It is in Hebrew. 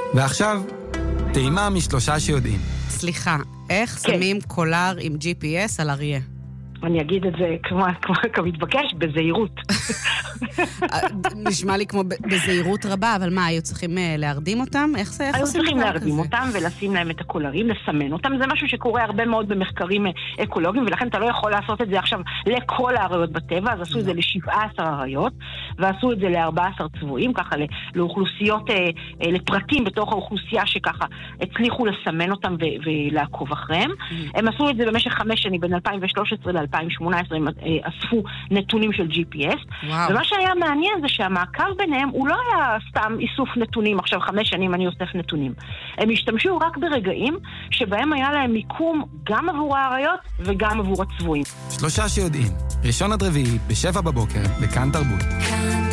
ועכשיו, טעימה משלושה שיודעים. סליחה, איך שמים קולר עם GPS על אריה? אני אגיד את זה כמתבקש, בזהירות. נשמע לי כמו בזהירות רבה, אבל מה, היו צריכים להרדים אותם? איך עושים דבר כזה? היו צריכים להרדים אותם ולשים להם את הקולרים, לסמן אותם. זה משהו שקורה הרבה מאוד במחקרים אקולוגיים, ולכן אתה לא יכול לעשות את זה עכשיו לכל האריות בטבע, אז עשו את זה ל17 אריות, ועשו את זה ל14 צבועים, ככה לאוכלוסיות, לפרטים בתוך האוכלוסייה שככה הצליחו לסמן אותם ולעקוב אחריהם. הם עשו את זה במשך 5 שנים, בין 2013 ל-2018, הם אספו נתונים של GPS, ומה שהיה מעניין זה שהמעקב ביניהם הוא לא היה סתם איסוף נתונים, עכשיו 5 שנים אני אוסף נתונים. הם השתמשו רק ברגעים שבהם היה להם מיקום גם עבור האריות וגם עבור הצבועים. שלושה שיודעים, ראשון עד רביעי, ב7 בבוקר, בכאן תרבות.